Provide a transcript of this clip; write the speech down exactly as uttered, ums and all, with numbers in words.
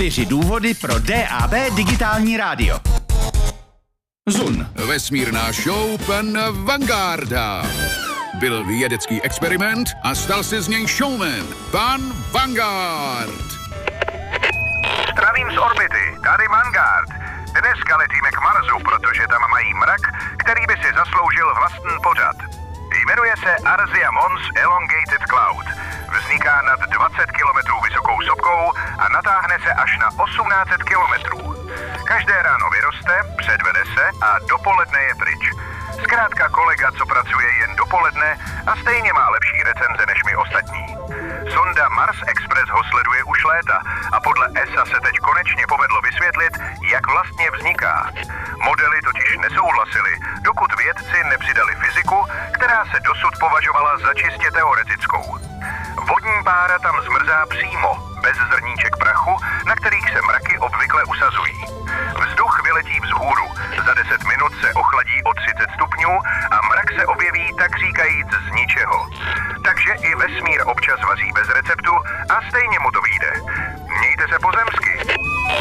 Čtyři důvody pro D A B digitální rádio. Zun. Vesmírná show pana Vangarda. Byl vědecký experiment a stal se z něj showman. Pan Vanguard. Zdravím z orbity, tady Vanguard. Dneska letíme k Marsu, protože tam mají mrak, který by si zasloužil vlastní pořad. Jmenuje se Arsia Mons Elongated Cloud. Vzniká nad dvacet kilometrů vysokou sopkou a natáhne se až na osmnáct set kilometrů. Každé ráno vyroste, předvede se a dopoledne je pryč. Zkrátka kolega, co pracuje jen dopoledne a stejně má lepší recenze než my ostatní. Sonda Mars Express ho sleduje už léta a podle E S A se teď konečně povedlo vysvětlit, jak vlastně vzniká. Modely totiž nesouhlasily, dokud vědci nepřidali fyziku, která se dosud považovala za čistě teoretickou. Vodní pára tam zmrzá přímo, bez zrníček prachu, na kterých se mraky obvykle usazují. Vzduch vyletí vzhůru, za deset minut se ochladí o třicet stupňů a mrak se objeví tak říkajíc z ničeho. Takže i vesmír občas vaří bez receptu a stejně mu to vyjde. Mějte se pozemsky.